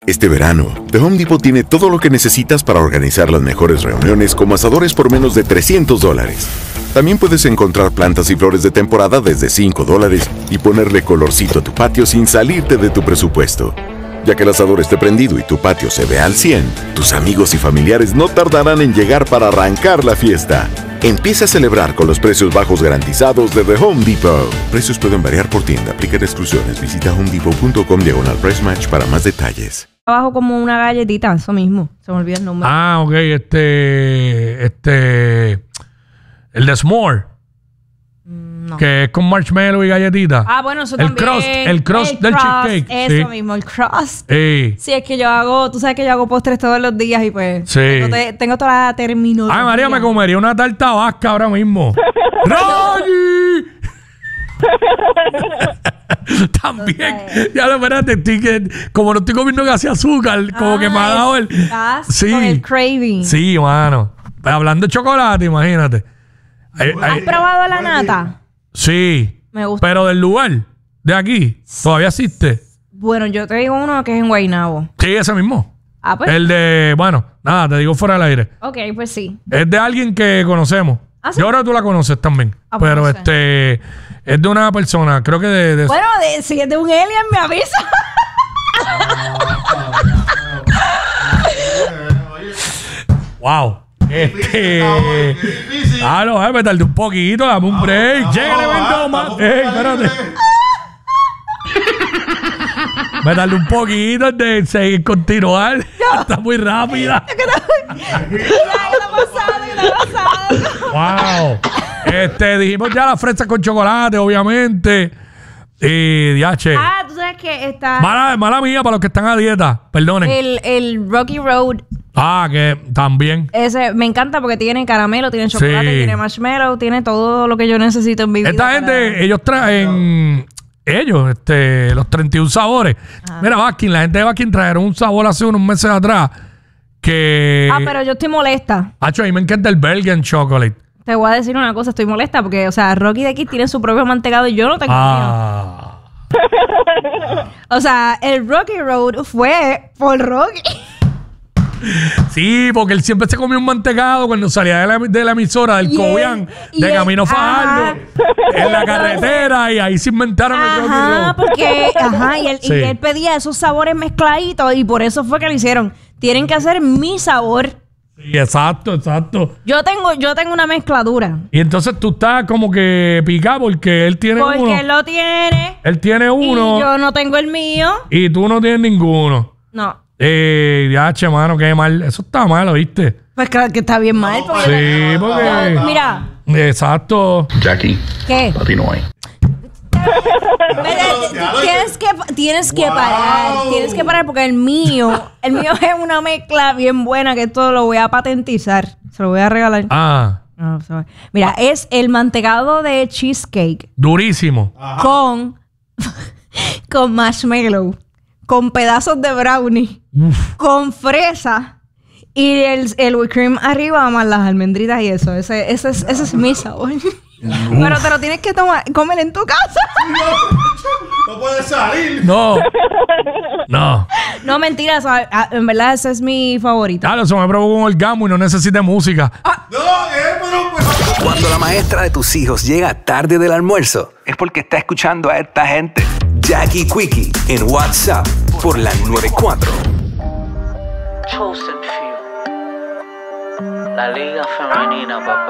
Este verano, The Home Depot tiene todo lo que necesitas para organizar las mejores reuniones, como asadores por menos de $300. También puedes encontrar plantas y flores de temporada desde $5 y ponerle colorcito a tu patio sin salirte de tu presupuesto. Ya que el asador esté prendido y tu patio se ve al 100, tus amigos y familiares no tardarán en llegar para arrancar la fiesta. Empieza a celebrar con los precios bajos garantizados de The Home Depot. Precios pueden variar por tienda. Aplican exclusiones. Visita homedepot.com/price match para más detalles. Abajo como una galletita, eso mismo. Se me olvida el nombre. Ah, ok. El de S'more. No. Que es con marshmallow y galletita. Ah, bueno, eso también. El crust del cheesecake. Eso mismo, el crust. Sí. Sí, es que yo hago, tú sabes que yo hago postres todos los días y pues sí. tengo toda la terminología. Ay, María, me comería una tarta vasca ahora mismo. ¡Rogi! También. Ya lo espérate, como no estoy comiendo casi azúcar, como que me ha dado el... Sí. Con el craving. Sí, mano. Hablando de chocolate, imagínate. ¿Has probado la nata? Sí. Me gusta. Pero del lugar, de aquí, todavía existe. Bueno, yo te digo uno que es en Guaynabo. Sí, ese mismo. Ah, pues. El de, bueno, nada, te digo fuera del aire. Ok, pues sí. Es de alguien que conocemos. ¿Ah, sí? Yo creo que tú la conoces también. Pero no sé. es de una persona, creo que de bueno, si es de un alien, me avisa. Wow. Me tardé un poquito, dame un break. Llega el evento más. Espérate. Me tardé un poquito de seguir continuar. No. Está muy rápida. ¿Qué está pasando? Wow. Dijimos ya las fresas con chocolate, obviamente. Y diache. Ah, tú sabes que está... Mala mía para los que están a dieta. Perdonen. El Rocky Road. Ah, que también. Ese me encanta porque tiene caramelo, tiene chocolate, sí. Tiene marshmallow, tiene todo lo que yo necesito en mi vida. Esta gente, ellos traen... los 31 sabores. Ajá. Mira, Baskin, la gente de Baskin trajeron un sabor hace unos meses atrás que... Ah, pero yo estoy molesta. Hacho, a mí me encanta el Belgian Chocolate. Te voy a decir una cosa, estoy molesta porque, o sea, Rocky de aquí tiene su propio mantecado y yo no tengo mío. O sea, el Rocky Road fue por Rocky. Sí, porque él siempre se comió un mantecado cuando salía de la emisora del Cobian, de Camino Fajardo, en la carretera, y ahí se inventaron el Rocky Road. Porque, y él pedía esos sabores mezcladitos y por eso fue que lo hicieron. Tienen que hacer mi sabor. Sí, exacto. Yo tengo una mezcladura. Y entonces tú estás como que picado porque él tiene uno. Porque él lo tiene. Él tiene uno. Y yo no tengo el mío. Y tú no tienes ninguno. No. Mano, qué mal. Eso está mal, ¿oíste? Pues claro que está bien mal. Porque porque... Mira. Exacto. Jackie. ¿Qué? Papi no hay. Tienes que parar. Tienes que parar porque el mío es una mezcla bien buena que esto lo voy a patentizar. Se lo voy a regalar. Mira, es el mantecado de cheesecake. Durísimo. Con marshmallow, con pedazos de brownie, con fresa y el whipped cream arriba más las almendritas y eso. Ese es mi sabor. Pero te lo tienes que comer en tu casa. No puedes salir. No, mentira. En verdad, ese es mi favorito. Claro, eso me provoca un orgasmo y no necesita música. Cuando la maestra de tus hijos llega tarde del almuerzo, es porque está escuchando a esta gente. Jackie Quickie en WhatsApp por la 94. Chosen Few. La Liga Femenina, papá.